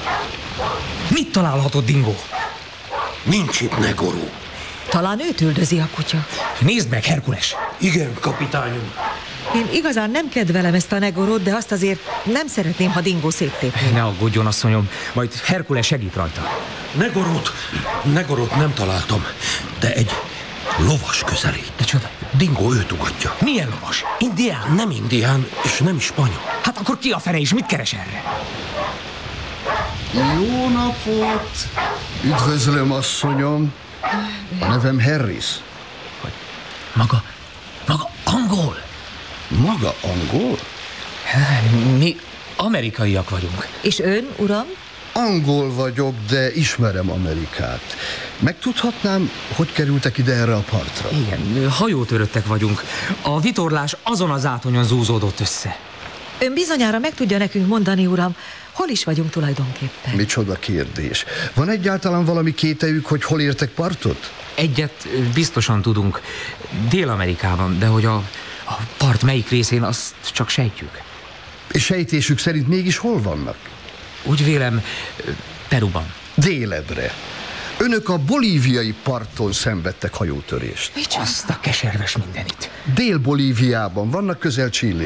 Mit találhatott, Dingo? Nincs itt Negoró. Talán őt üldözi a kutya. Nézd meg, Herkules! Igen, kapitányom. Én igazán nem kedvelem ezt a Negorót, de azt azért nem szeretném, ha Dingo széttépné. Ne aggódjon, asszonyom, majd Herkules segít rajta. Negorót nem találtam, de egy lovas közelít. Micsoda? Dingo őt ugatja. Milyen lovas? Indián? Nem indián, és nem is spanyol. Hát akkor ki a fene is? Mit keres erre? Jó napot! Üdvözlöm, asszonyom. A nevem Harris. Maga angol? Maga angol? Mi amerikaiak vagyunk. És ön, uram? Angol vagyok, de ismerem Amerikát. Megtudhatnám, hogy kerültek ide erre a partra? Igen, hajótöröttek vagyunk. A vitorlás azon az átonyon zúzódott össze. Ön bizonyára meg tudja nekünk mondani, uram, hol is vagyunk tulajdonképpen? Micsoda kérdés. Van egyáltalán valami kételjük, hogy hol értek partot? Egyet biztosan tudunk. Dél-Amerikában, de hogy a part melyik részén, azt csak sejtjük. És sejtésük szerint mégis hol vannak? Úgy vélem, Peruban. Délebre. Önök a bolíviai parton szenvedtek hajótörést. Azt a keserves mindenit. Dél-Bolíviában vannak közel Chile.